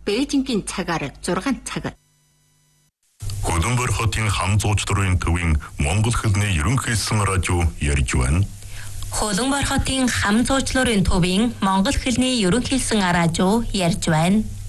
Бээжингийн цагаар 6 цаг. Хөдөнбөр хотын хам зуучлалын төвийн Монгол хэлний ерөнхийлсэн радио ярьж байна. Хөдөнбөр хотын хам зуучлалын төвийн Монгол хэлний ерөнхийлсэн радио ярьж байна.